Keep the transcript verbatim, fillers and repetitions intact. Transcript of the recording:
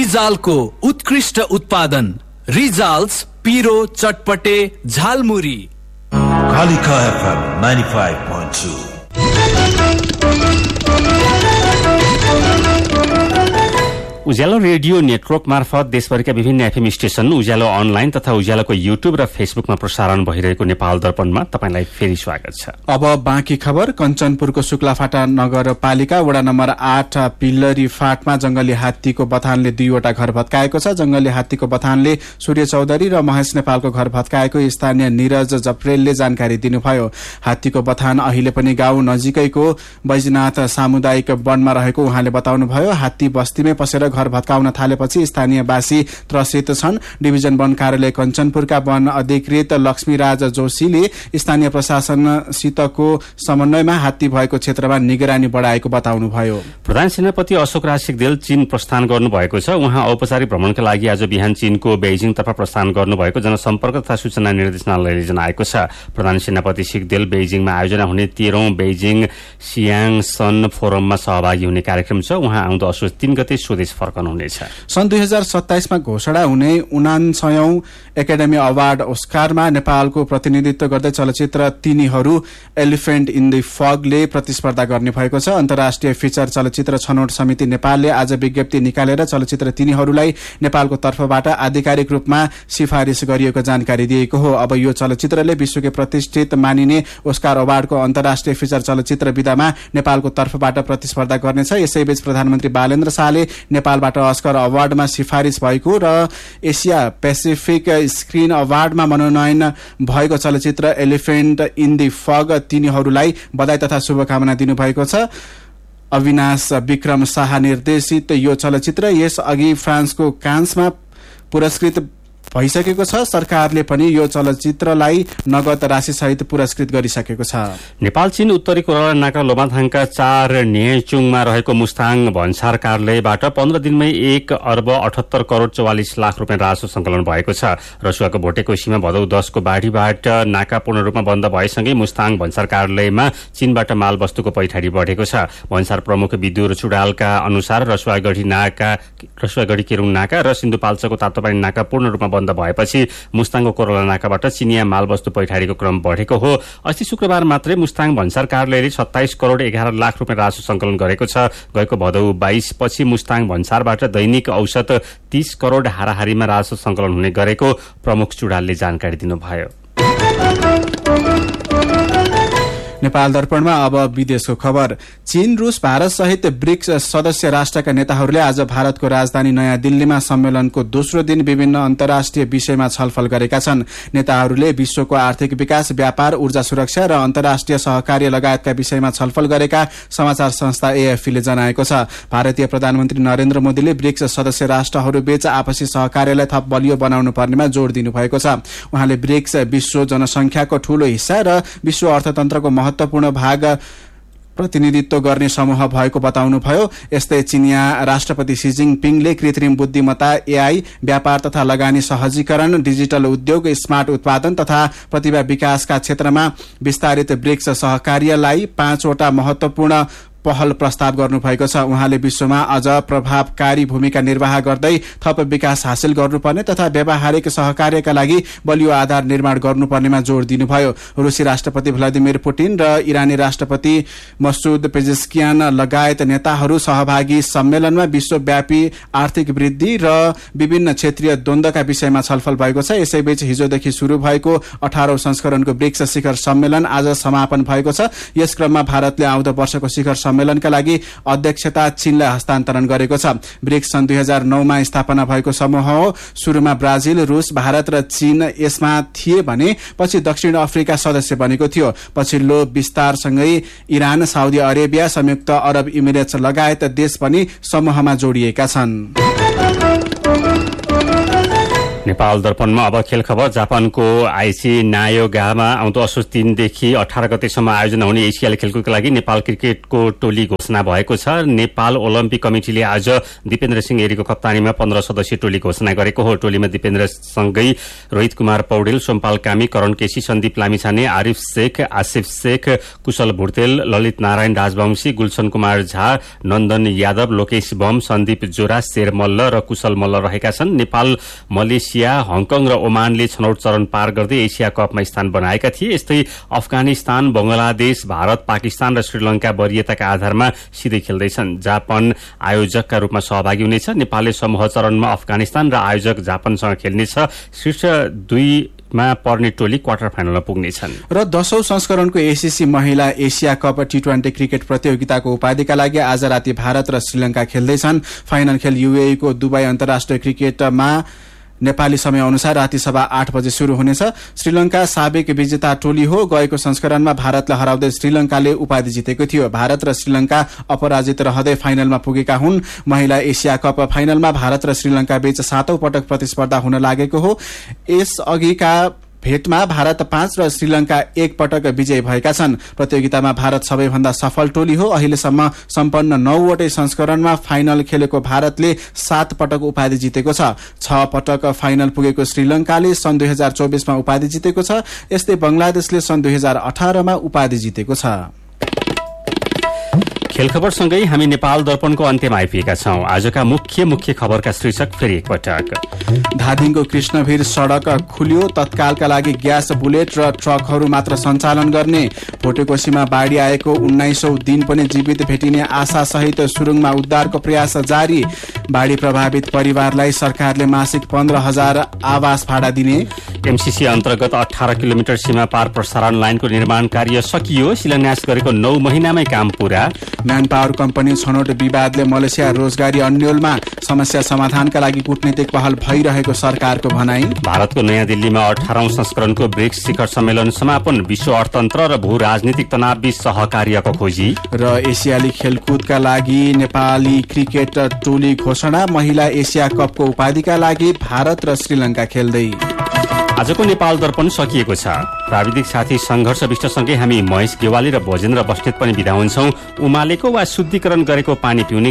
रिजालको उत्कृष्ट उत्पादन रिजाल्स पिरो चटपटे jhalmuri. Kalika FM ninety-five point two। उज्यालो रेडियो नेटवर्क मार्फत देशभरिका विभिन्न एफएम स्टेशन, उज्यालो अनलाइन तथा उज्यालोको युट्युब र फेसबुकमा प्रसारण भइरहेको नेपाल दर्पणमा तपाईंलाई फेरि स्वागत छ। अब बाँकी खबर। कञ्चनपुरको शुक्लाफाटा नगरपालिका वडा नम्बर आठ पिल्लरी फाटमा जंगली हात्तीको बथानले दुईवटा घर भत्काएको छ। जंगली हात्तीको बथानले सूर्य चौधरी र महेश नेपालको घर भत्काएको स्थानीय निरज जप्रेलले जानकारी दिनुभयो। हात्तीको बथान अहिले पनि गाउँ नजिकैको बैजनाथ सामुदायिक वनमा रहेको उहाँले बताउनुभयो। हात्ती बस्तीमै पसेर घर भत्काउन थालेपछि स्थानीयवासी त्रसित छन्। डिभिजन वन कार्यालय कञ्चनपुरका वन अधिकृत लक्ष्मीराज जोशीले स्थानीय प्रशासनसितको समन्वयमा हात्ती भएको क्षेत्रमा निगरानी बढाएको बताउनुभयो। प्रधान सेनापति अशोक राज सिक्देल चीन प्रस्थान गर्नुभएको छ। उहाँ औपचारिक भ्रमणका लागि आज बिहान चीनको बेइजिङतर्फ प्रस्थान गर्नुभएको जनसम्पर्क तथा सूचना निर्देशनालयले जनाएको छ। प्रधान सेनापति सिक्देल बेइजिङमा आयोजना हुने तेह्रौं बेइजिङ सियाङसन फोरममा सहभागी हुने कार्यक्रम छ। उहाँ आउँदो असोज तीन गते स्वदेश फर्कनुहुनेछ। सन् दुई हजार सत्ताइसमा घोषणा हुने उनान्सयौं एकाडेमी अवार्ड ओस्कारमा नेपालको प्रतिनिधित्व गर्दै चलचित्र तिनीहरू एलिफेन्ट इन द फगले प्रतिस्पर्धा गर्ने भएको छ। अन्तर्राष्ट्रिय फिचर चलचित्र छनौट समिति नेपालले आज विज्ञप्ति निकालेर चलचित्र तिनीहरूलाई नेपालको तर्फबाट आधिकारिक रूपमा सिफारिश गरिएको जानकारी दिएको हो। अब यो चलचित्रले विश्वकै प्रतिष्ठित मानिने ओस्कार अवार्डको अन्तर्राष्ट्रिय फिचर चलचित्र विधामा नेपालको तर्फबाट प्रतिस्पर्धा गर्नेछ। यसैबीच प्रधानमन्त्री बालेन्द्र शाहले नेपालबाट अस्कर अवार्डमा सिफारिश भएको र एसिया पेसिफिक स्क्रिन अवार्डमा मनोनयन भएको चलचित्र एलिफेन्ट इन द फग तिनीहरूलाई बधाई तथा शुभकामना दिनुभएको छ। अविनाश विक्रम शाह निर्देशित यो चलचित्र यस अघि फ्रान्सको कान्समा पुरस्कृत भइसकेको छ। सरकारले पनि यो चलचित्रलाई नगद राशि सहित पुरस्कृत गरिसकेको छ। नेपाल चीन उत्तरी कोराला नाका लोमाथाङका चार नेचुङमा रहेको मुस्ताङ भन्सार कार्यालयबाट पन्ध्र दिनमै एक अर्ब अठहत्तर करोड़ चौवालिस लाख रुपियाँ राजस्व संकलन भएको छ। रसुवाको भोटेको सीमा भदौ दसको बाढ़ीबाट नाका पूर्ण रूपमा बन्द भएसँगै मुस्ताङ भन्सार कार्यालयमा चीनबाट माल वस्तुको पैठारी बढेको छ। भन्सार प्रमुख विदुर चुडालका अनुसार रसुवागढ़ी नाका रसुवागढ़ी केरुङ नाका र सिन्धुपाल्चोको तातोपानी नाका पूर्ण रूपमा बन्द भएपछि मुस्ताङको कोरोला नाकाबाट चिनिया मालवस्तु पैठारीको क्रम बढ़ेको हो। अस्ति शुक्रबार मात्रै मुस्ताङ भन्सार कार्यालयले सत्ताइस करोड़ एघार लाख रुपियाँ राजस्व संकलन गरेको छ। गएको भदौ बाइस पछि मुस्ताङ भन्सारबाट दैनिक औसत तीस करोड़ हाराहारीमा राजस्व संकलन हुने गरेको प्रमुख चुडालले जानकारी दिनुभयो। नेपाल दर्पणमा अब विदेशको खबर। चीन, रूस, भारत सहित ब्रिक्स सदस्य राष्ट्रका नेताहरूले आज भारतको राजधानी नयाँ दिल्लीमा सम्मेलनको दोस्रो दिन विभिन्न अन्तर्राष्ट्रिय विषयमा छलफल गरेका छन्। नेताहरूले विश्वको आर्थिक विकास, व्यापार, ऊर्जा सुरक्षा र अन्तर्राष्ट्रिय सहकार्य लगायतका विषयमा छलफल गरेका समाचार संस्था एएफपीले जनाएको छ। भारतीय प्रधानमन्त्री नरेन्द्र मोदीले ब्रिक्स सदस्य राष्ट्रहरूबीच आपसी सहकार्यलाई थप बलियो बनाउनु पर्नेमा जोड़ दिनुभएको छ। उहाँले ब्रिक्स विश्व जनसंख्याको ठूलो हिस्सा र विश्व अर्थतन्त्रको महत्वपूर्ण भाग प्रतिनिधित्व गर्ने समूह भएको बताउनुभयो। यस्तै चीनिया राष्ट्रपति सी जिनपिङले कृत्रिम बुद्धिमत्ता, एआई, व्यापार तथा लगानी सहजीकरण, डिजिटल उद्योग, स्मार्ट उत्पादन तथा प्रतिभा विकासका क्षेत्रमा विस्तारित ब्रिक्स सहकार्यलाई पाँचवटा महत्वपूर्ण पहल प्रस्ताव गर्नुभएको छ। उहाँले विश्वमा अझ प्रभावकारी भूमिका निर्वाह गर्दै थप विकास हासिल गर्नुपर्ने तथा व्यावहारिक सहकार्यका लागि बलियो आधार निर्माण गर्नुपर्नेमा जोड़ दिनुभयो। रूसी राष्ट्रपति भ्लादिमिर पुटिन र इरानी राष्ट्रपति मसूद पेजेस्कियान लगायत नेताहरू सहभागी सम्मेलनमा विश्वव्यापी आर्थिक वृद्धि र विभिन्न क्षेत्रीय द्वन्द्वका विषयमा छलफल भएको छ। यसैबीच हिजोदेखि शुरू भएको अठारौं संस्करणको ब्रिक्स शिखर सम्मेलन आज समापन भएको छ। यस क्रममा भारतले आउँदो वर्षको शिखर सम्मेलनका लागि अध्यक्षता चीनलाई हस्तान्तरण गरेको छ। ब्रिक्स सन् दुई हजार नौमा स्थापना भएको समूह हो। सुरुमा ब्राजिल, रूस, भारत र चीन यसमा थिए भने पछि दक्षिण अफ्रिका सदस्य बनेको थियो। पछिल्लो विस्तारसँगै इरान, साउदी अरेबिया, संयुक्त अरब इमिरेट्स लगायत देश पनि समूहमा जोडिएका छन्। नेपाल दर्पणमा अब खेल खबर। जापानको आइसी नायोगामा आउँदो असोज तीनदेखि अठार गतेसम्म आयोजना हुने एसियाली खेलकुदका लागि नेपाल क्रिकेटको टोली घोषणा भएको छ। नेपाल ओलम्पिक कमिटिले आज दिपेन्द्र सिंह एरीको कप्तानीमा पन्ध्र सदस्यीय टोली घोषणा गरेको हो। टोलीमा दिपेन्द्रसँगै रोहित कुमार पौडेल, सोमपाल कामी, करण केसी, सन्दीप लामिछाने, आरिफ शेख, आसिफ शेख, कुशल भुर्तेल, ललित नारायण राजवंशी, गुलशन कुमार झा, नन्दन यादव, लोकेश बम, सन्दीप जोरा, शेर मल्ल र कुशल मल्ल रहेका छन्। नेपाल, मलेसिया, हङकङ र ओमानले छनौट चरण पार गर्दै एसिया कपमा स्थान बनाएका थिए। यस्तै अफगानिस्तान, बंगलादेश, भारत, पाकिस्तान र श्रीलंका वरियताका आधारमा सिधै खेल्दैछन्। जापान आयोजकका रूपमा सहभागी हुनेछ। नेपालले समूह चरणमा अफगानिस्तान र आयोजक जापानसँग खेल्नेछ। शीर्ष दुई मा पर्ने टोली क्वार्टर फाइनलमा पुग्नेछन्। र दशौं संस्करणको एसीसी महिला Asia cup T twenty cricket प्रतियोगिताको उपाधिका लागि आज राति भारत र श्रीलंका खेल्दैछन्। फाइनल खेल यूएई को दुबई अन्तर्राष्ट्रिय क्रिकेटमा नेपाली समय अनुसार राति सभा आठ बजे शुरू हुनेछ। श्रीलंका साबिक विजेता टोली हो। गएको संस्करणमा भारतलाई हराउँदै श्रीलंकाले उपाधि जितेको थियो। भारत र श्रीलंका अपराजित रहँदै फाइनलमा पुगेका हुन्। महिला एसिया कप फाइनलमा भारत र श्रीलंका बीच सातौं पटक प्रतिस्पर्धा हुन लागेको हो। यस अघिका भेटमा भारत पाँच र श्रीलंका एक पटक विजयी भएका छन्। प्रतियोगितामा भारत सबैभन्दा सफल टोली हो। अहिलेसम्म सम्पन्न नौवटै संस्करणमा फाइनल खेलेको भारतले सात पटक उपाधि जितेको छ। छ पटक फाइनल पुगेको श्रीलंकाले सन् दुई हजार चौबिसमा उपाधि जितेको छ। यस्तै बंगलादेशले सन् दुई हजार अठारमा उपाधि जितेको छ। खेल खबरसँगै हामी नेपाल दर्पणको अन्त्यमा आइपुगेका छौं। आजका मुख्य मुख्य खबरका शीर्षक फेरि एकपटक। धादिङको कृष्णवीर सड़क खुल्यो। तत्कालका लागि ग्यास बुलेट र ट्रकहरू मात्र सञ्चालन गर्ने। भोटेकोशीमा बाढ़ी आएको उन्नाइसौं दिन पनि जीवित भेटिने आशा सहित सुरुङमा उद्धारको प्रयास जारी। बाढ़ी प्रभावित परिवारलाई सरकारले मासिक पन्ध्र हजार आवास भाडा दिने। एमसीसी अन्तर्गत अठार किलोमिटर सीमा पार प्रसारण लाइनको निर्माण कार्य सकियो। शिलान्यास गरेको नौ महिनामै काम पूरा। म्यान पावर कम्पनी छनौट विवादले मलेसिया रोजगारी अन्यलमा समस्या समाधानका लागि कूटनीतिक पहल भइरहेको सरकारको भनाई। भारतको नयाँ दिल्लीमा अठारौं संस्करणको ब्रिक्स शिखर सम्मेलन समापन। विश्व अर्थतन्त्र र भू राजनीतिक तनावबीच सहकार्यको खोजी। र एसियाली खेलकुदका लागि नेपाली क्रिकेट टोली घोषणा। महिला एसिया कपको उपाधिका लागि भारत र श्रीलंका खेल्दै। आजको नेपाल दर्पण सकिएको छ। प्राविधिक साथी संघर्ष विष्टसँगै हामी महेश गेवाली र भोजेन्द्र बस्नेत पनि बिदा हुन्छौं। उमालेको वा शुद्धिकरण गरेको पानी पिउने